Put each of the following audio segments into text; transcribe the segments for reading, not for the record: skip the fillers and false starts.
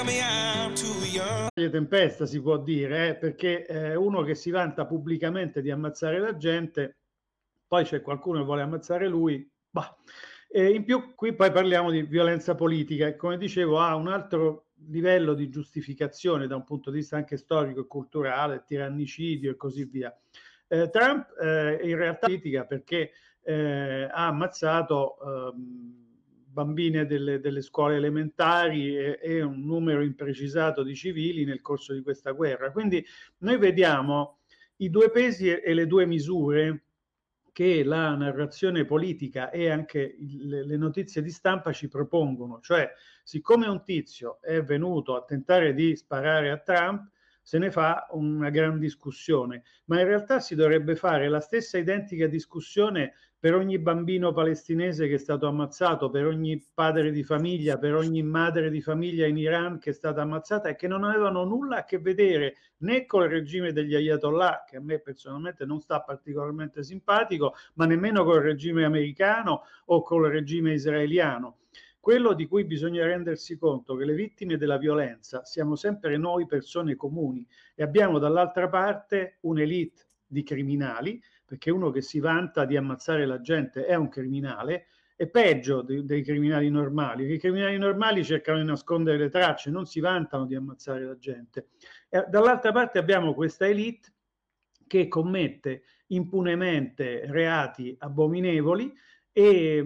Tempesta si può dire, perché uno che si vanta pubblicamente di ammazzare la gente, poi c'è qualcuno che vuole ammazzare lui, bah. In più qui poi parliamo di violenza politica e come dicevo ha un altro livello di giustificazione da un punto di vista anche storico e culturale, tirannicidio e così via. Trump in realtà politica perché ha ammazzato bambine delle scuole elementari e un numero imprecisato di civili nel corso di questa guerra. Quindi noi vediamo i due pesi e le due misure che la narrazione politica e anche le notizie di stampa ci propongono, cioè siccome un tizio è venuto a tentare di sparare a Trump, se ne fa una gran discussione, ma in realtà si dovrebbe fare la stessa identica discussione per ogni bambino palestinese che è stato ammazzato, per ogni padre di famiglia, per ogni madre di famiglia in Iran che è stata ammazzata e che non avevano nulla a che vedere né con il regime degli Ayatollah, che a me personalmente non sta particolarmente simpatico, ma nemmeno con il regime americano o con il regime israeliano. Quello di cui bisogna rendersi conto che le vittime della violenza siamo sempre noi persone comuni e abbiamo dall'altra parte un'elite di criminali, perché uno che si vanta di ammazzare la gente è un criminale, è peggio dei criminali normali, perché i criminali normali cercano di nascondere le tracce, non si vantano di ammazzare la gente. E dall'altra parte abbiamo questa elite che commette impunemente reati abominevoli e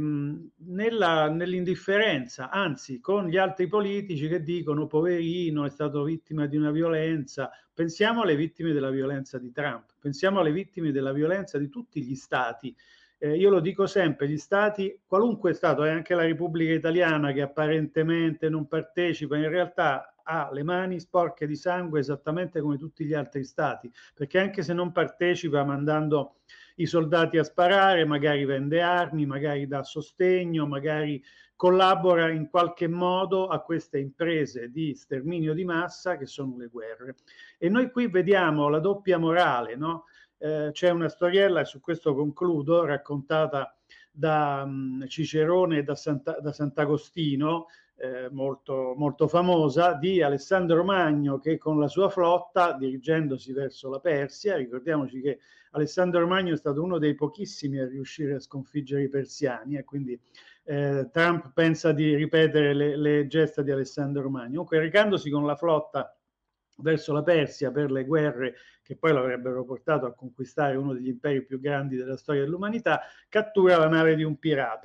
nell'indifferenza, anzi con gli altri politici che dicono poverino è stato vittima di una violenza. Pensiamo alle vittime della violenza di Trump, pensiamo alle vittime della violenza di tutti gli stati. Io lo dico sempre, gli stati, qualunque stato, e anche la Repubblica Italiana che apparentemente non partecipa, in realtà ha le mani sporche di sangue esattamente come tutti gli altri stati, perché anche se non partecipa mandando i soldati a sparare, magari vende armi, magari dà sostegno, magari collabora in qualche modo a queste imprese di sterminio di massa che sono le guerre. E noi qui vediamo la doppia morale, no? C'è una storiella, e su questo concludo, raccontata da Cicerone e da Sant'Agostino, molto, molto famosa, di Alessandro Magno che con la sua flotta, dirigendosi verso la Persia, ricordiamoci che Alessandro Magno è stato uno dei pochissimi a riuscire a sconfiggere i persiani e quindi Trump pensa di ripetere le gesta di Alessandro Magno. Comunque, recandosi con la flotta verso la Persia per le guerre che poi lo avrebbero portato a conquistare uno degli imperi più grandi della storia dell'umanità, cattura la nave di un pirata.